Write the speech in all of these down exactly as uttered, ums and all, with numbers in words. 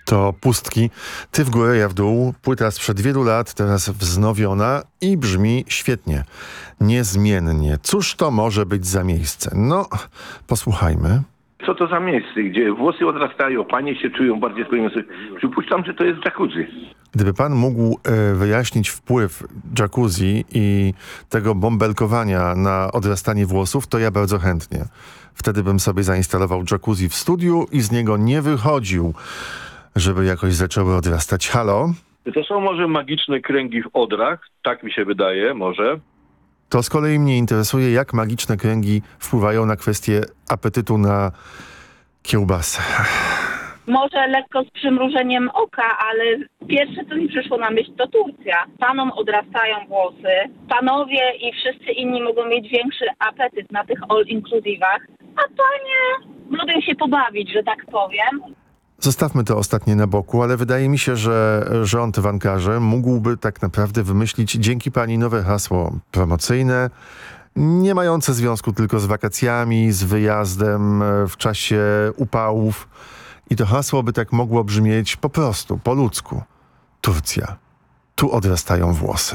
To Pustki, Ty w górę, ja w dół. Płyta sprzed wielu lat, teraz wznowiona i brzmi świetnie, niezmiennie. Cóż to może być za miejsce? No, posłuchajmy. Co to za miejsce, gdzie włosy odrastają, panie się czują bardziej spełnione. Przypuszczam, że to jest jacuzzi. Gdyby pan mógł e, wyjaśnić wpływ jacuzzi i tego bąbelkowania na odrastanie włosów, to ja bardzo chętnie. Wtedy bym sobie zainstalował jacuzzi w studiu i z niego nie wychodził, żeby jakoś zaczęły odrastać. Halo? To są może magiczne kręgi w odrach, tak mi się wydaje, może. To z kolei mnie interesuje, jak magiczne kręgi wpływają na kwestię apetytu na kiełbasę. Może lekko z przymrużeniem oka, ale pierwsze, co mi przyszło na myśl, to Turcja. Panom odrastają włosy, panowie i wszyscy inni mogą mieć większy apetyt na tych all-inclusivach, a panie lubią się pobawić, że tak powiem. Zostawmy to ostatnie na boku, ale wydaje mi się, że rząd w Ankarze mógłby tak naprawdę wymyślić dzięki pani nowe hasło promocyjne, nie mające związku tylko z wakacjami, z wyjazdem w czasie upałów. I to hasło by tak mogło brzmieć po prostu, po ludzku. Turcja. Tu odrastają włosy.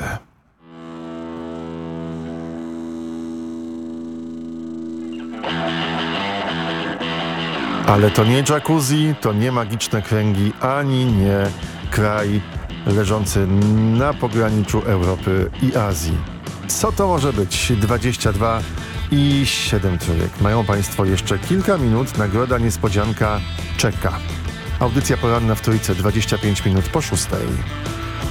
Ale to nie jacuzzi, to nie magiczne kręgi, ani nie kraj leżący na pograniczu Europy i Azji. Co to może być? dwadzieścia dwa i siedem trójek. Mają państwo jeszcze kilka minut. Nagroda niespodzianka czeka. Audycja poranna w Trójce, dwadzieścia pięć minut po szóstej.